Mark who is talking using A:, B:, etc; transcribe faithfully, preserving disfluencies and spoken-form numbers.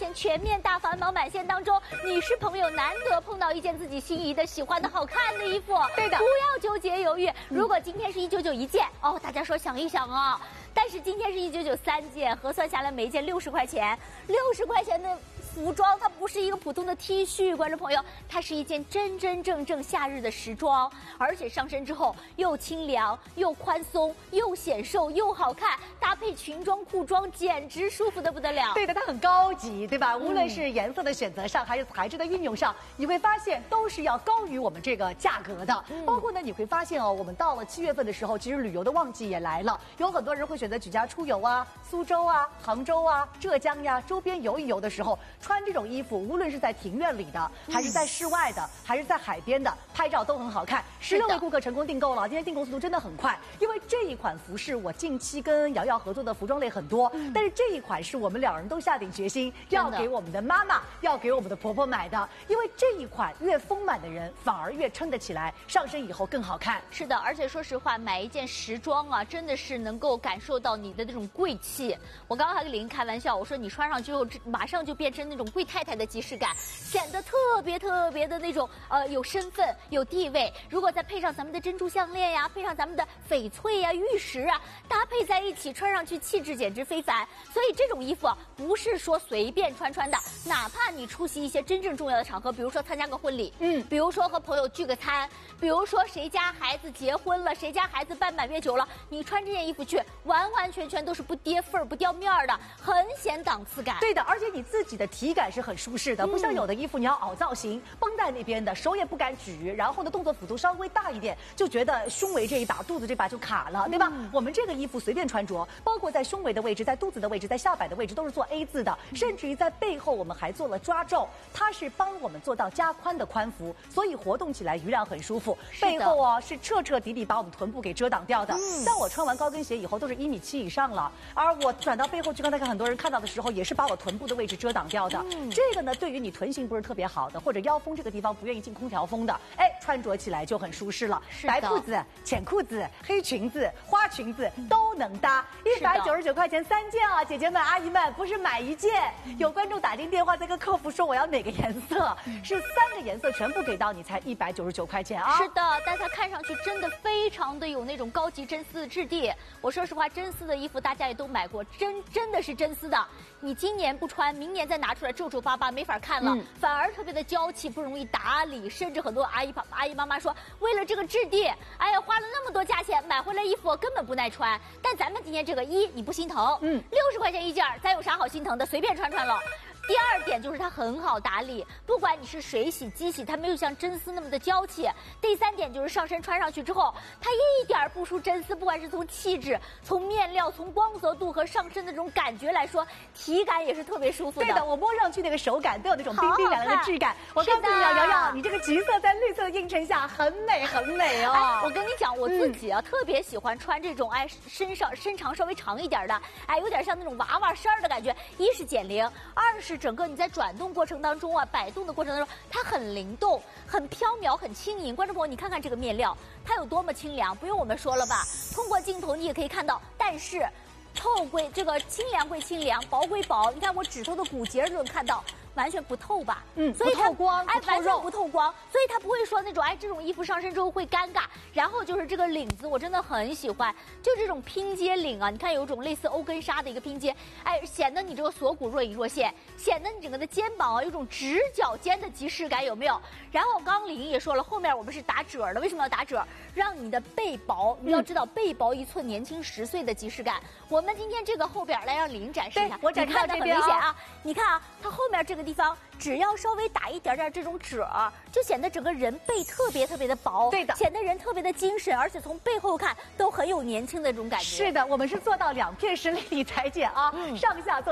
A: 钱全面大返毛满线当中，女士朋友难得碰到一件自己心仪的、喜欢的好看的衣服，
B: 对的，
A: 不要纠结犹豫。如果今天是一九九一件，哦，大家说想一想啊、哦。但是今天是一九九三件，核算下来每一件六十块钱，六十块钱的服装，它不是一个普通的 T 恤，观众朋友，它是一件真真正正夏日的时装，而且上身之后又清凉又宽松又显瘦又好看，搭配裙装裤装，简直舒服的不得了。
B: 对的，它很高级，对吧？无论是颜色的选择上，还是材质的运用上，你会发现都是要高于我们这个价格的。嗯、包括呢，你会发现哦，我们到了七月份的时候，其实旅游的旺季也来了，有很多人会选择举家出游啊，苏州啊、杭州啊、浙江呀周边游一游的时候，穿这种衣服，无论是在庭院里的，还是在室外的，还是在海边的，拍照都很好看。十六位顾客成功订购了，今天订购速度真的很快，因为这一款服饰我近期跟瑶瑶合作的服装类很多，嗯、但是这一款是我们两人都下定决心要给我们的妈妈、要给我们的婆婆买的，因为这一款越丰满的人反而越撑得起来，上身以后更好看。
A: 是的，而且说实话，买一件时装啊，真的是能够感受到你的那种贵气。我刚刚还跟林开玩笑，我说你穿上之后，马上就变成那种贵太太的即视感，显得特别特别的那种呃有身份、有地位。如果再配上咱们的珍珠项链呀，配上咱们的翡翠呀、玉石啊，搭配在一起，穿上去气质简直非凡。所以这种衣服啊，不是说随便穿穿的，哪怕你出席一些真正重要的场合，比如说参加个婚礼，嗯，比如说和朋友聚个餐，比如说谁家孩子结婚了，谁家孩子办满月酒了，你穿这件衣服去，完完全全都是不跌份儿、不掉面儿的，很显档次感。
B: 对的，而且你自己的体感是很舒适的，不像有的衣服你要凹造型，绷在那边的，手也不敢举，然后呢动作幅度稍微大一点，就觉得胸围这一把、肚子这把就卡了，对吧？嗯、我们这个衣服随便穿着，包括在胸围的位置、在肚子的位置、在下摆的位置都是做 A 字的，甚至于在背后我们还做了抓皱，它是帮我们做到加宽的宽幅，所以活动起来余量很舒服。背后哦是彻彻底底把我们臀部给遮挡掉的。嗯、像我穿完高跟鞋以后都是一米七以上了，而我转到背后去，刚才看很多人看到的时候，也是把我臀部的位置遮挡掉的。嗯、这个呢，对于你臀型不是特别好的，或者腰封这个地方不愿意进空调风的，哎，穿着起来就很舒适了。白裤子、浅裤子、黑裙子、花裙子都能搭，一百九十九块钱三件啊！姐姐们、阿姨们，不是买一件，有观众打进电话在跟客服说我要哪个颜色，是三个颜色全部给到你，才一百九十九块钱啊！
A: 是的，但它看上去真的非常的有那种高级真丝的质地。我说实话，真丝的衣服大家也都买过，真真的是真丝的。你今年不穿，明年再拿出来皱皱巴巴，没法看了，嗯、反而特别的娇气，不容易打理。甚至很多阿姨阿姨妈妈说，为了这个质地，哎呀，花了那么多价钱买回来衣服根本不耐穿。但咱们今天这个一你不心疼，嗯，六十块钱一件，咱有啥好心疼的？随便穿穿了。第二点就是它很好打理，不管你是水洗、机洗，它没有像真丝那么的娇气。第三点就是上身穿上去之后，它一点不输真丝，不管是从气质、从面料、从光泽度和上身的这种感觉来说，体感也是特别舒服的。
B: 对的，我摸上去那个手感都有那种冰冰凉凉的质感。我告诉你啊，瑶瑶，你这个橘色在绿色的映衬下很美很美哦。
A: 哎，我跟你讲，我自己啊、嗯、特别喜欢穿这种哎身上身长稍微长一点的，哎有点像那种娃娃衫的感觉。一是减龄，二是整个你在转动过程当中啊，摆动的过程当中，它很灵动、很飘渺、很轻盈。观众朋友，你看看这个面料，它有多么清凉，不用我们说了吧？通过镜头你也可以看到，但是透归这个清凉归清凉，薄归薄。你看我指头的骨节就能看到。完全不透吧，嗯，所以它
B: 不透光，
A: 哎，完全不透光，所以它不会说那种哎，这种衣服上身之后会尴尬。然后就是这个领子，我真的很喜欢，就这种拼接领啊，你看有一种类似欧根纱的一个拼接，哎，显得你这个锁骨若隐若现，显得你整个的肩膀啊有种直角肩的即视感，有没有？然后刚刚李莹也说了，后面我们是打褶的，为什么要打褶？让你的背薄，你要知道背薄一寸年轻十岁的即视感。我们今天这个后边来让李莹展示一下，
B: 我展示
A: 看的很明显啊，你看啊，它后面这个地方只要稍微打一点点这种褶，就显得整个人背特别特别的薄，
B: 对的，
A: 显得人特别的精神，而且从背后看都很有年轻的这种感觉。
B: 是的，我们是做到两片式立体裁剪啊，嗯、上下做。